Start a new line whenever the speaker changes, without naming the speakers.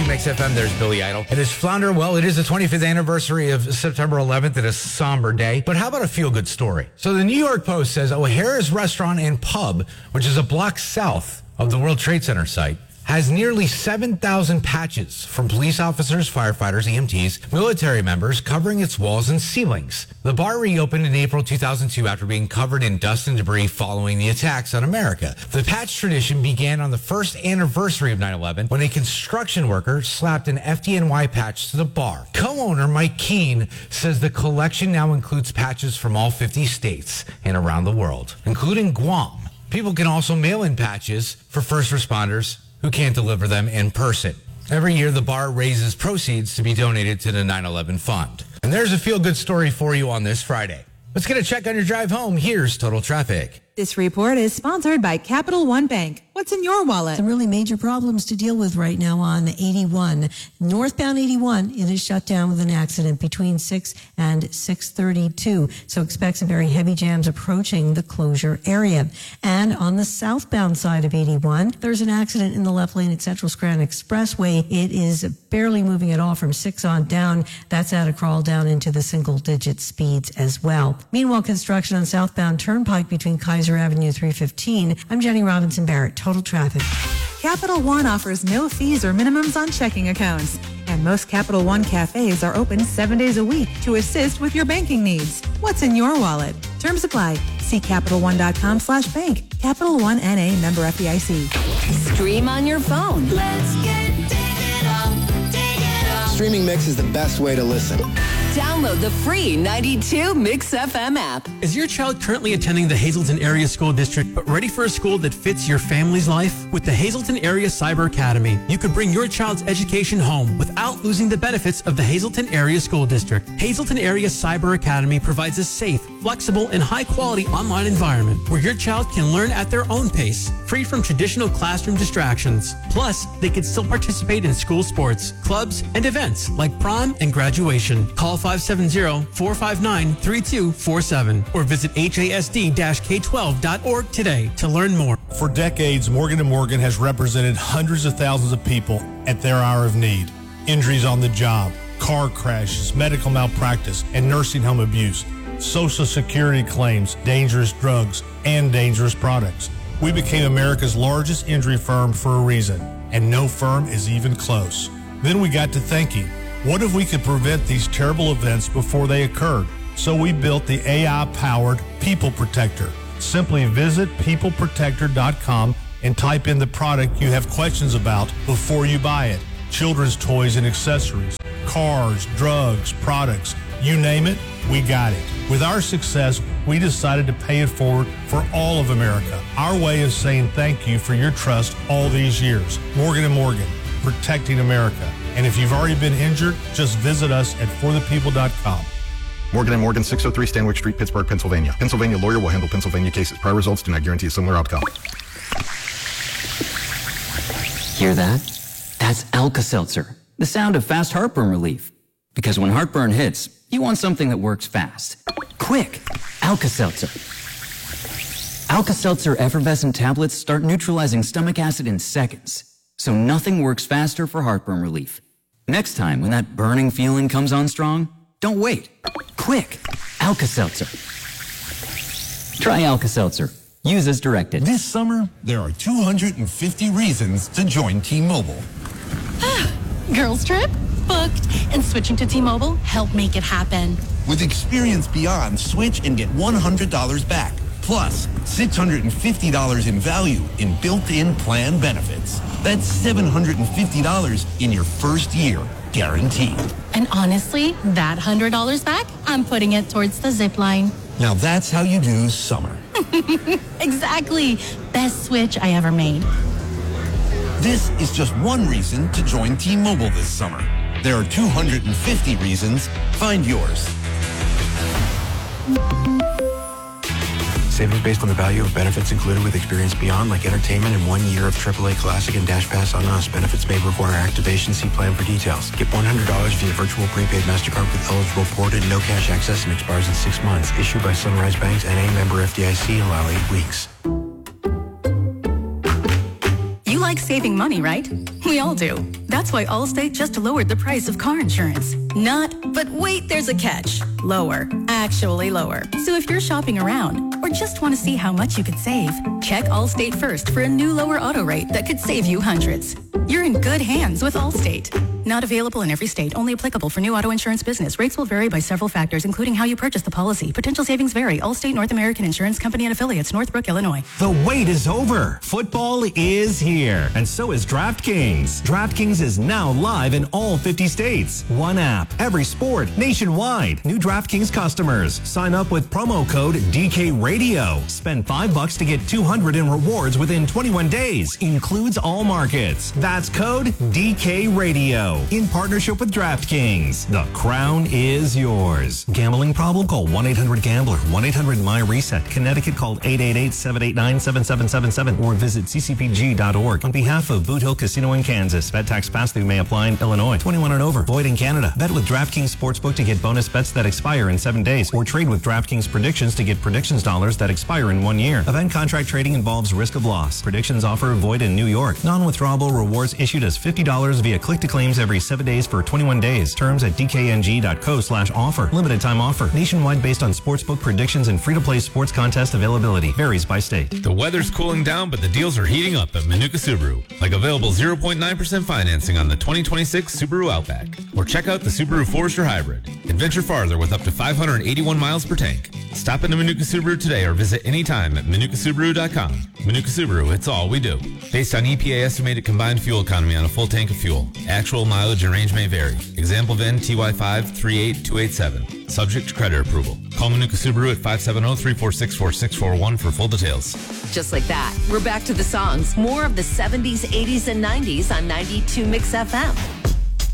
92 Mix FM. There's Billy Idol. It is Flounder. Well, it is the 25th anniversary of September 11th. It is a somber day. But how about a feel-good story? So the New York Post says O'Hara's Restaurant and Pub, which is a block south of the World Trade Center site, has nearly 7,000 patches from police officers, firefighters, EMTs, military members covering its walls and ceilings. The bar reopened in April 2002 after being covered in dust and debris following the attacks on America. The patch tradition began on the first anniversary of 9/11 when a construction worker slapped an FDNY patch to the bar. Co-owner Mike Keene says the collection now includes patches from all 50 states and around the world, including Guam. People can also mail in patches for first responders who can't deliver them in person. Every year, the bar raises proceeds to be donated to the 9/11 fund. And there's a feel-good story for you on this Friday. Let's get a check on your drive home. Here's Total Traffic.
This report is sponsored by Capital One Bank. What's in your wallet?
Some really major problems to deal with right now on 81. Northbound 81, it is shut down with an accident between 6 and 6:32. So expect some very heavy jams approaching the closure area. And on the southbound side of 81, there's an accident in the left lane at Central Scranton Expressway. It is barely moving at all from 6 on down. That's at a crawl down into the single-digit speeds as well. Meanwhile, construction on southbound Turnpike between Kaiser Avenue 315. I'm Jenny Robinson Barrett. Total Traffic.
Capital One offers no fees or minimums on checking accounts. And most Capital One cafes are open 7 days a week to assist with your banking needs. What's in your wallet? Terms apply. See CapitalOne.com/bank. Capital One N.A. member FDIC.
Stream on your phone.
Let's get digital.
Streaming Mix is the best way to listen.
Download the free 92 Mix FM app.
Is your child currently attending the Hazleton Area School District, but ready for a school that fits your family's life? With the Hazleton Area Cyber Academy, you could bring your child's education home without losing the benefits of the Hazleton Area School District. Hazleton Area Cyber Academy provides a safe, flexible, and high-quality online environment where your child can learn at their own pace, free from traditional classroom distractions. Plus, they can still participate in school sports, clubs, and events like prom and graduation. Call 570-459-3247 or visit hasd-k12.org today to learn more.
For decades, Morgan & Morgan has represented hundreds of thousands of people at their hour of need. Injuries on the job, car crashes, medical malpractice, and nursing home abuse, Social Security claims, dangerous drugs, and dangerous products. We became America's largest injury firm for a reason, and no firm is even close. Then we got to thinking, what if we could prevent these terrible events before they occurred? So we built the AI-powered People Protector. Simply visit peopleprotector.com and type in the product you have questions about before you buy it. Children's toys and accessories, cars, drugs, products, you name it, we got it. With our success, we decided to pay it forward for all of America. Our way of saying thank you for your trust all these years. Morgan & Morgan, protecting America. And if you've already been injured, just visit us at forthepeople.com.
Morgan & Morgan, 603 Stanwick Street, Pittsburgh, Pennsylvania. Pennsylvania lawyer will handle Pennsylvania cases. Prior results do not guarantee a similar outcome.
Hear that? That's Alka-Seltzer, the sound of fast heartburn relief. Because when heartburn hits, you want something that works fast. Quick, Alka-Seltzer. Alka-Seltzer effervescent tablets start neutralizing stomach acid in seconds. So nothing works faster for heartburn relief. Next time when that burning feeling comes on strong, don't wait. Quick, Alka-Seltzer. Try Alka-Seltzer. Use as directed.
This summer, there are 250 reasons to join T-Mobile.
Girls trip? Booked. And switching to T-Mobile helped make it happen.
With Experience Beyond, switch and get $100 back. Plus, $650 in value in built-in plan benefits. That's $750 in your first year, guaranteed.
And honestly, that $100 back, I'm putting it towards the zip line.
Now that's how you do summer.
Exactly. Best switch I ever made.
This is just one reason to join T-Mobile this summer. There are 250 reasons. Find yours.
Savings based on the value of benefits included with Experience Beyond, like entertainment and 1 year of AAA Classic and Dash Pass on us. Benefits may require activation. See plan for details. Get $100 via virtual prepaid MasterCard with eligible port and no cash access and expires in 6 months. Issued by Sunrise Banks, N.A. member FDIC. Allow 8 weeks.
like saving money, right? We all do. That's why Allstate just lowered the price of car insurance. But wait, there's a catch. Lower. Actually lower. So if you're shopping around or just want to see how much you could save, check Allstate first for a new lower auto rate that could save you hundreds. You're in good hands with Allstate. Not available in every state. Only applicable for new auto insurance business. Rates will vary by several factors, including how you purchase the policy. Potential savings vary. Allstate North American Insurance Company and Affiliates, Northbrook, Illinois.
The wait is over. Football is here. And so is DraftKings. DraftKings is now live in all 50 states. One app, every sport, nationwide. New DraftKings customers. Sign up with promo code DKRadio. Spend $5 to get $200 in rewards within 21 days. Includes all markets. That's code DKRadio. In partnership with DraftKings. The crown is yours. Gambling problem? Call 1-800-GAMBLER. 1-800-MY-RESET. Connecticut, call 888-789-7777 or visit ccpg.org. On behalf of Boot Hill Casino in Kansas, bet tax pass-through may apply in Illinois. 21 and over. Void in Canada. Bet with DraftKings Sportsbook to get bonus bets that expire in 7 days, or trade with DraftKings Predictions to get predictions dollars that expire in 1 year. Event contract trading involves risk of loss. Predictions offer void in New York. Non-withdrawable rewards issued as $50 via click-to-claims every 7 days for 21 days. Terms at dkng.co/offer. Limited time offer. Nationwide based on sportsbook predictions and free-to-play sports contest availability. Varies by state.
The weather's cooling down, but the deals are heating up at Manuka Subaru. Like available 0.9% financing on the 2026 Subaru Outback. Or check out the Subaru Forester Hybrid. Adventure farther with up to 581 miles per tank. Stop into Manuka Subaru today or visit anytime at ManukaSubaru.com. Manuka Subaru, it's all we do. Based on EPA estimated combined fuel economy on a full tank of fuel. Actual mileage and range may vary. Example VIN TY5 38287. Subject to credit approval. Call Manuka Subaru at 570-346-4641 for full details.
Just like that, we're back to the songs. More of the 70s, 80s, and 90s on 92 Mix FM.